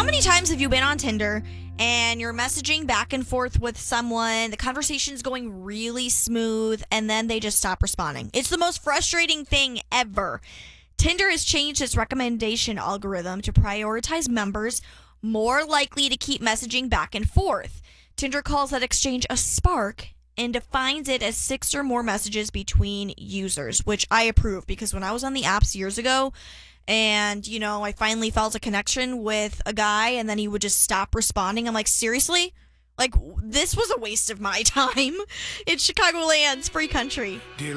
How many times have you been on Tinder and you're messaging back and forth with someone, the conversation's going really smooth, and then they just stop responding? It's the most frustrating thing ever. Tinder has changed its recommendation algorithm to prioritize members more likely to keep messaging back and forth. Tinder calls that exchange a spark and defines it as 6 or more messages between users, which I approve because when I was on the apps years ago and, I finally felt a connection with a guy and then he would just stop responding, I'm like, seriously? Like, this was a waste of my time. It's Chicagoland's free country.